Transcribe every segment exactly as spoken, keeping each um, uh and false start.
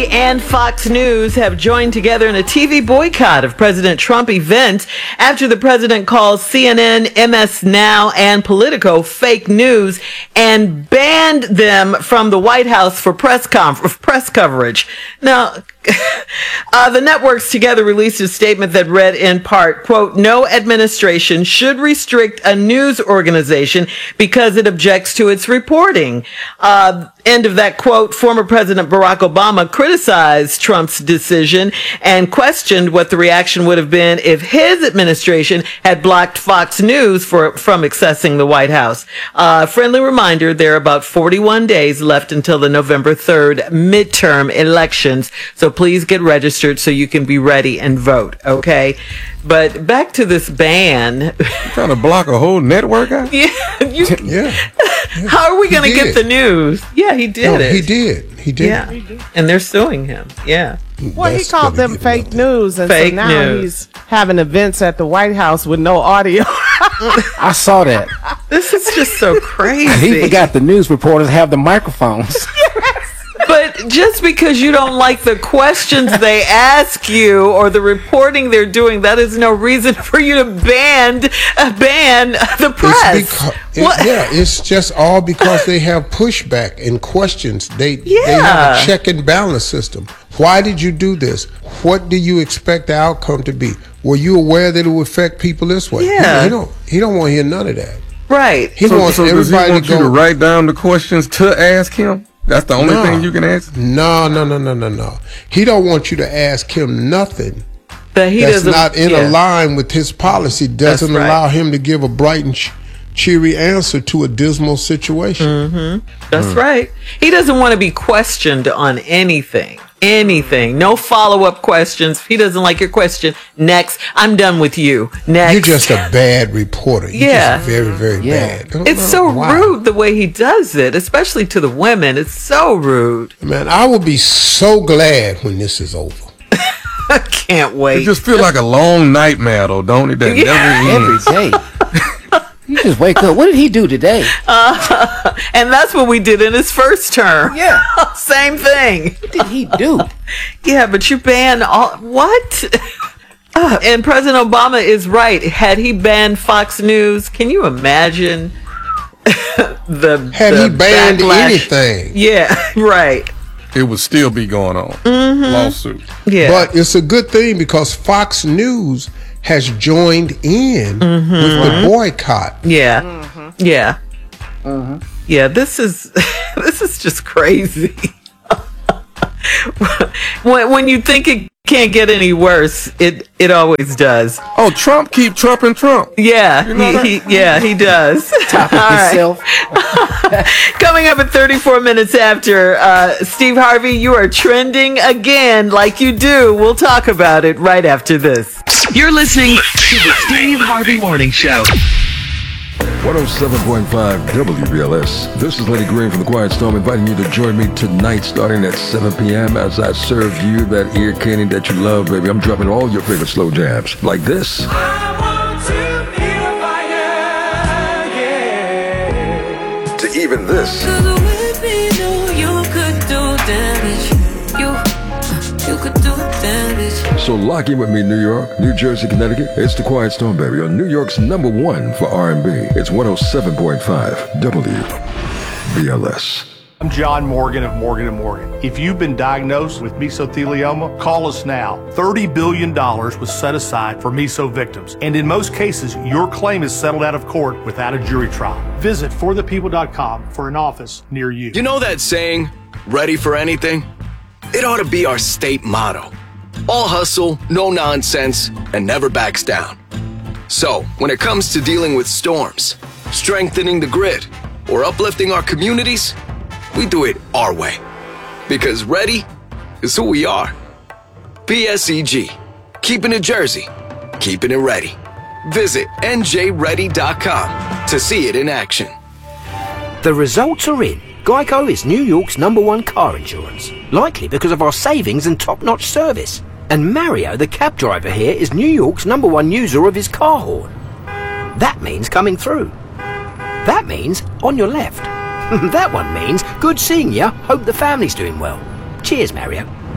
and Fox News have joined together in a T V boycott of President Trump event after the president calls C N N, M S Now, and Politico fake news and banned them from the White House for press conf- press coverage. Now, uh, the networks together released a statement that read in part, quote, "No administration should restrict a news organization because it objects to its reporting." Uh, end of that quote. Former President Barack Obama criticized Trump's decision and questioned what the reaction would have been if his administration had blocked Fox News for, from accessing the White House. Uh, friendly reminder, there are about forty-one days left until the November third midterm elections. So please get registered so you can be ready and vote, okay? But back to this ban. You're trying to block a whole network out? Yeah. You, yeah. How are we going to get the news? Yeah, he did no, it. He did. He did. Yeah. He did. And they're suing him. Yeah. Well, That's he called them fake news, and fake so now news. he's having events at the White House with no audio. I saw that. This is just so crazy. He forgot the news reporters have the microphones. But just because you don't like the questions they ask you or the reporting they're doing, that is no reason for you to ban uh, ban the press. It's because, it, yeah, it's just all because they have pushback and questions. They Yeah. they have a check and balance system. Why did you do this? What do you expect the outcome to be? Were you aware that it would affect people this way? Yeah. He, he don't he don't want to hear none of that. Right. He So, wants so does he everybody want to you go. to write down the questions to ask him? That's the only No. thing you can ask? No, no, no, no, no, no. He don't want you to ask him nothing That he that's doesn't, not in yeah. a line with his policy. Doesn't That's right. allow him to give a bright and ch- cheery answer to a dismal situation. Mm-hmm. That's right. He doesn't want to be questioned on anything. Anything. No follow-up questions. If he doesn't like your question, next. I'm done with you. Next. You're just a bad reporter. You're Yeah. just very, very Yeah. bad. It's so Why? rude the way he does it, especially to the women. It's so rude. Man, I will be so glad when this is over. I can't It wait. just feels like a long nightmare, though, don't it? That Yeah. never Every ends. day. You just wake up. What did he do today? Uh, and that's what we did in his first term. Yeah. Same thing. What did he do? Yeah, but you ban all. What? Uh, and President Obama is right. Had he banned Fox News, can you imagine the Had the he banned backlash? anything. Yeah, right. It would still be going on. Mm-hmm. Lawsuit. Yeah, But it's a good thing because Fox News has joined in Mm-hmm. with the boycott. yeah, Mm-hmm. yeah, yeah. This is this is just crazy. when when you think it can't get any worse, it it always does. Oh, Trump keep trumping Trump. Yeah, You know he, he yeah he does. Topic All right. himself. Coming up at thirty-four minutes after, uh, Steve Harvey, you are trending again like you do. We'll talk about it right after this. You're listening to the Steve Harvey Morning Show. one oh seven point five W B L S. This is Lenny Green from the Quiet Storm, inviting you to join me tonight starting at seven p.m. as I serve you that ear candy that you love, baby. I'm dropping all your favorite slow jams like this. To even this. So lock in with me, New York, New Jersey, Connecticut. It's the Quiet Storm, baby, on New York's number one for R and B. It's one oh seven point five W B L S. I'm John Morgan of Morgan and Morgan. If you've been diagnosed with mesothelioma, call us now. thirty billion dollars was set aside for meso victims, and in most cases, your claim is settled out of court without a jury trial. Visit for the people dot com for an office near you. You know that saying, ready for anything? It ought to be our state motto. All hustle, no nonsense, and never backs down. So, when it comes to dealing with storms, strengthening the grid, or uplifting our communities, we do it our way. Because ready is who we are. P S E G. Keeping it Jersey. Keeping it ready. Visit N J ready dot com to see it in action. The results are in. Geico is New York's number one car insurance, likely because of our savings and top-notch service. And Mario, the cab driver here, is New York's number one user of his car horn. That means coming through. That means on your left. That one means good seeing ya, hope the family's doing well. Cheers, Mario.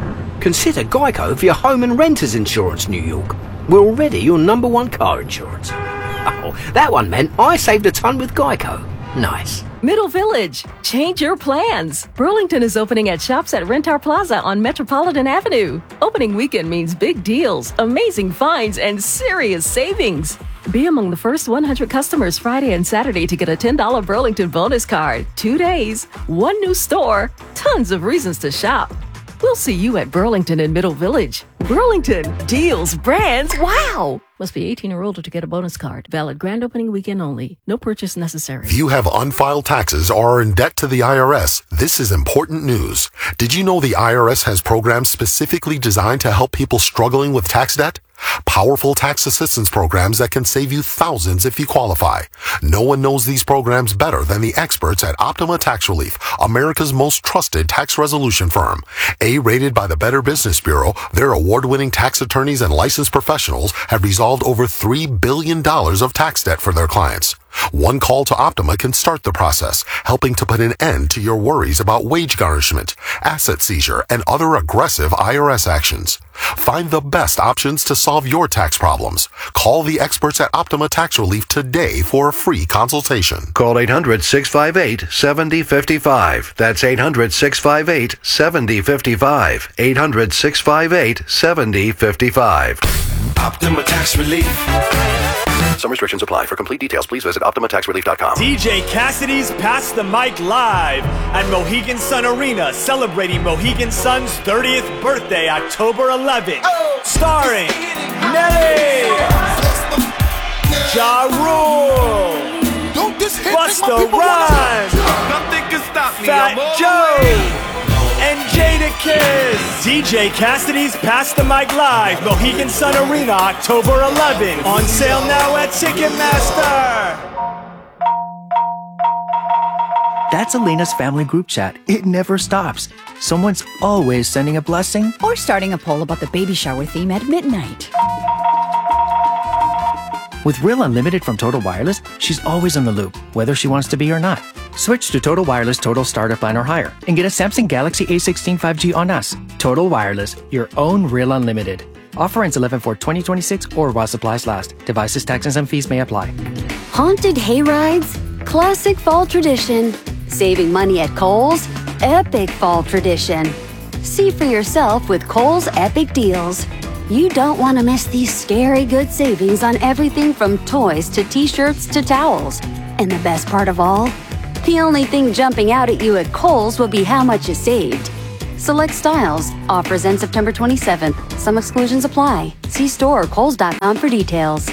Consider Geico for your home and renter's insurance, New York. We're already your number one car insurance. Oh, that one meant I saved a ton with Geico. Nice. Middle Village, change your plans. Burlington is opening at Shops at Rentar Plaza on Metropolitan Avenue. Opening weekend means big deals, amazing finds, and serious savings. Be among the first one hundred customers Friday and Saturday to get a ten dollars Burlington bonus card. Two days, one new store, tons of reasons to shop. We'll see you at Burlington in Middle Village. Burlington, deals, brands, wow! Must be eighteen or older to get a bonus card. Valid grand opening weekend only. No purchase necessary. If you have unfiled taxes or are in debt to the I R S, this is important news. Did you know the I R S has programs specifically designed to help people struggling with tax debt? Powerful tax assistance programs that can save you thousands if you qualify. No one knows these programs better than the experts at Optima Tax Relief, America's most trusted tax resolution firm. A-rated by the Better Business Bureau, their award-winning tax attorneys and licensed professionals have resolved over three billion dollars of tax debt for their clients. One call to Optima can start the process, helping to put an end to your worries about wage garnishment, asset seizure, and other aggressive I R S actions. Find the best options to solve your tax problems. Call the experts at Optima Tax Relief today for a free consultation. Call eight hundred, six five eight, seven zero five five. That's eight hundred, six five eight, seven zero five five. eight hundred, six five eight, seven zero five five. Optima Tax Relief. Some restrictions apply. For complete details, please visit Optima Tax Relief dot com. D J Cassidy's Pass the Mic live at Mohegan Sun Arena, celebrating Mohegan Sun's thirtieth birthday, October eleventh. Oh, starring Nelly, Ja Rule, Busta Rhymes, Fat Joe, and Jadakiss. D J Cassidy's Pass the Mic live, Mohegan Sun Arena, October eleventh. On sale now at Ticketmaster. That's Elena's family group chat. It never stops. Someone's always sending a blessing or starting a poll about the baby shower theme at midnight. With Real Unlimited from Total Wireless, she's always in the loop, whether she wants to be or not. Switch to Total Wireless Total Starter Plan or higher and get a Samsung Galaxy A sixteen five G on us. Total Wireless, your own Real Unlimited. Offer ends eleven four twenty twenty-six or while supplies last. Devices, taxes, and fees may apply. Haunted hayrides? Classic fall tradition. Saving money at Kohl's? Epic fall tradition. See for yourself with Kohl's Epic Deals. You don't want to miss these scary good savings on everything from toys to t-shirts to towels. And the best part of all? The only thing jumping out at you at Kohl's will be how much you saved. Select styles. Offers end September twenty-seventh. Some exclusions apply. See store or kohls dot com for details.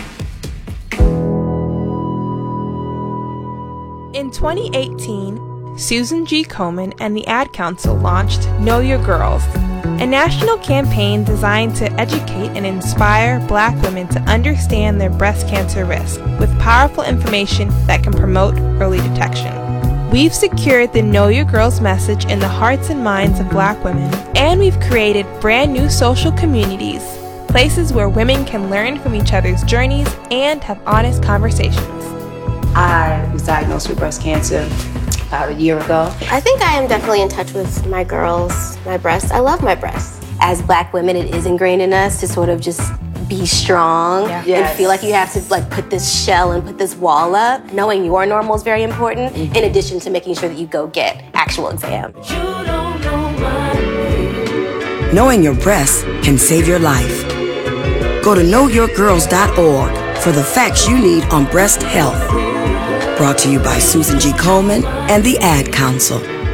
In twenty eighteen, Susan G. Komen and the Ad Council launched Know Your Girls, a national campaign designed to educate and inspire Black women to understand their breast cancer risk with powerful information that can promote early detection. We've secured the Know Your Girls message in the hearts and minds of Black women, and we've created brand new social communities, places where women can learn from each other's journeys and have honest conversations. I was diagnosed with breast cancer about a year ago. I think I am definitely in touch with my girls, my breasts. I love my breasts. As Black women, it is ingrained in us to sort of just be strong yeah. yes. and feel like you have to like put this shell and put this wall up. Knowing your normal is very important, mm-hmm. in addition to making sure that you go get actual exams. You don't know my... Knowing your breasts can save your life. Go to know your girls dot org for the facts you need on breast health. Brought to you by Susan G. Komen and the Ad Council.